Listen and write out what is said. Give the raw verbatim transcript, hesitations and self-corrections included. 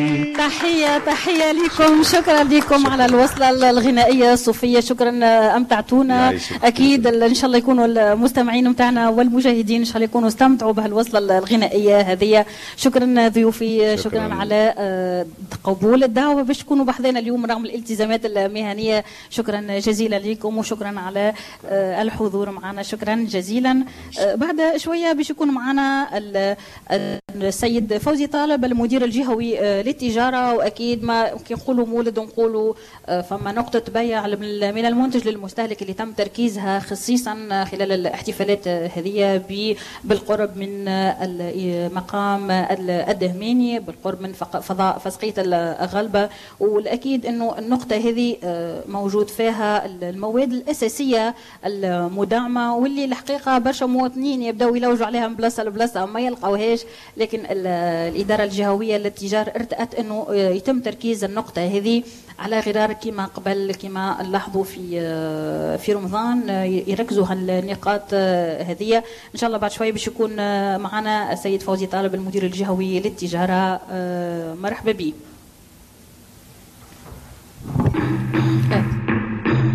تحية تحية لكم، شكرا لكم على الوصلة الغنائية الصوفية، شكرا أمتعتونا. أكيد إن شاء الله يكونوا المستمعين متاعنا والمشاهدين إن شاء الله يكونوا استمتعوا بهالوصلة الغنائية هذه. شكرا ضيوفي، شكرا, شكرا على قبول الدعوة باش تكونوا بحضنا اليوم رغم الالتزامات المهنية. شكرا جزيلا لكم وشكرا على الحضور معنا، شكرا جزيلا. بعد شوية باش يكون معنا السيد فوزي طالب المدير الجهوي للتجارة، وأكيد ما كي نقولوا مولد نقولوا فما نقطة بيع من المنتج للمستهلك اللي تم تركيزها خصيصا خلال الاحتفالات هذه بالقرب من مقام الدهماني، بالقرب من فضاء فسقية الغلبة. والأكيد أنه النقطة هذه موجود فيها المواد الأساسية المدعمة واللي الحقيقة برشا مواطنين يبدأوا يلوجوا عليها من بلاصة لبلاصة ما يلقاوهاش، لكن الإدارة الجهوية للتجارة ارتأت أنه يتم تركيز النقطة هذه على غرار كما قبل كما لاحظوا في في رمضان، يركزوا على النقاط هذه. إن شاء الله بعد شوي باش يكون معنا السيد فوزي طالب المدير الجهوي للتجارة. مرحبا به.